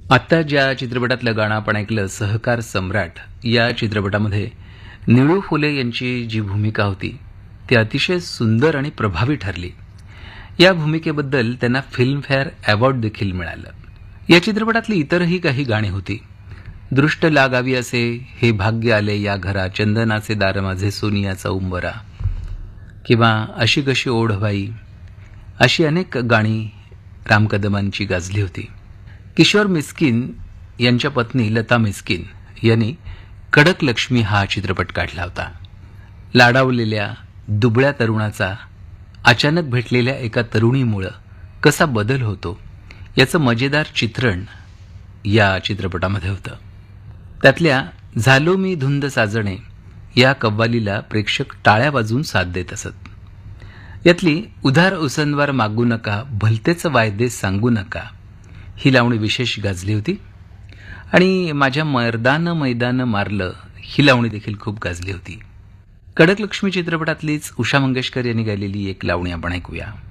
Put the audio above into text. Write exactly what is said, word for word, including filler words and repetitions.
आत्ता ज्या चित्रपटातलं गाणं आपण ऐकलं, सहकार सम्राट, या चित्रपटामध्ये निळू फुले यांची जी भूमिका होती ती अतिशय सुंदर आणि प्रभावी ठरली. या भूमिकेबद्दल त्यांना फिल्मफेअर अवॉर्ड देखील मिळालं. या चित्रपटातली इतरही काही गाणी होती. दृष्ट लागावी असे, हे भाग्य आले या घरा, चंदनाचे दार माझे सोनियाचा उंबरा, किंवा अशी कशी ओढ बाई, अशी अनेक गाणी राम कदमांची गाजली होती. किशोर मिस्किन यांच्या पत्नी लता मिस्किन यांनी कडक लक्ष्मी हा चित्रपट काढला होता. लाडावलेल्या दुबळ्या तरुणाचा अचानक भेटलेल्या एका तरुणीमुळे कसा बदल होतो याचं मजेदार चित्रण या चित्रपटामध्ये होतं. त्यातल्या झालो मी धुंद साजणे या कव्वालीला प्रेक्षक टाळ्या वाजवून साथ देत असत. यातली उधार उसनवार मागू नका, भलतेच वायदे सांगू नका, ही लावणी विशेष गाजली होती. आणि माझ्या मर्दानं मैदानं मारलं, ही लावणी देखील खूप गाजली होती. कडक लक्ष्मी चित्रपटातलीच उषा मंगेशकर यांनी गायलेली एक लावणी आपण ऐकूया.